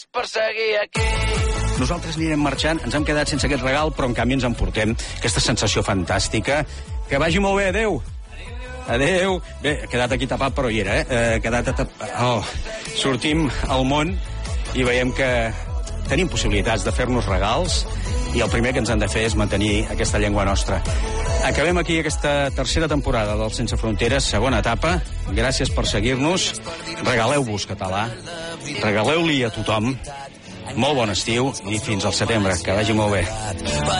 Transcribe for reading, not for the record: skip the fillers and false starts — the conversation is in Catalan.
Per seguir aquí. Nosaltres anirem marxant, ens hem quedat sense aquest regal, però en canvi ens emportem aquesta sensació fantàstica. Que vagi molt bé, adeu. Adeu. Bé, he quedat aquí tapat, però hi era, He quedat tapat. Oh, sortim al món i veiem que tenim possibilitats de fer-nos regals i el primer que ens han de fer és mantenir aquesta llengua nostra. Acabem aquí aquesta tercera temporada del Sense Fronteres, segona etapa. Gràcies per seguir-nos. Regaleu-vos català. Regaleu-li a tothom. Molt bon estiu i fins al setembre. Que vagi molt bé.